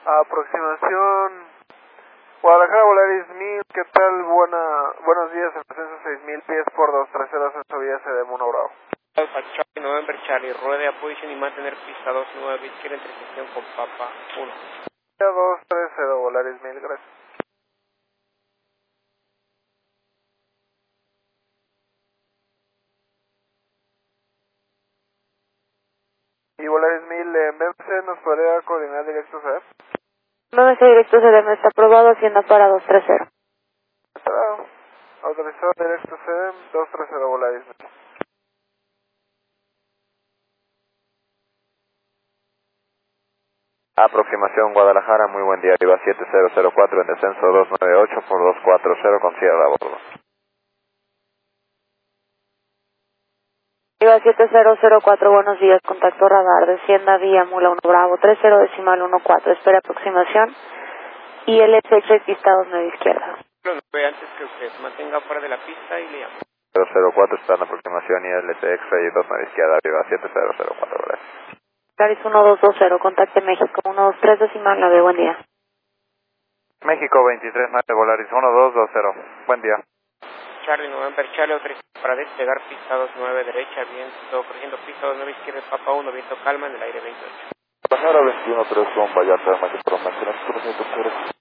Aproximación Guadalajara, Volaris 1000, ¿qué tal? Buenos días, en ascenso 6000 pies por 230, ascenso vía CDM 1 Bravo. Alfa Charlie, November Charlie, ruede a position y mantener pista 29, izquierda en transición con Papa 1. 230, Volaris 1000, gracias. Y Volaris 1000, en BMC nos podría coordinar directo, ¿sabes? BMC directo CDM está aprobado, Hacienda para 230. Autorizado directo CDM 230, Volaris 1000. Aproximación Guadalajara, muy buen día, arriba 7004 en descenso 298 por 240 con cierre a bordo. Arriba 7004, buenos días, contacto radar, descienda vía Mula 1 Bravo, 30 decimal 14, espera aproximación, y el SX pista 29 izquierda. Lo ve antes que usted, mantenga fuera de la pista y le llamo. 004 está en aproximación y LTX y 2 a la izquierda, arriba 7004, gracias. Caris 1220, contacte México, 123 decimal 9, buen día. México 239, Volaris 1220, buen día. Charlie, November Charlie, autorizado para despegar pista 29 derecha, viento, corrigiendo pista 29 izquierda, Papa 1, viento calma en el aire 28. Guadalajara 213 con Vallarta, México, mantener 1